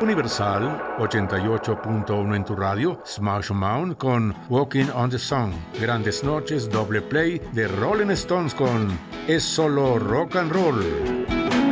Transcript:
Universal 88.1 en tu radio, Smash Mouth con Walking on the Sun. Grandes noches, doble play de Rolling Stones con Es Solo Rock and Roll.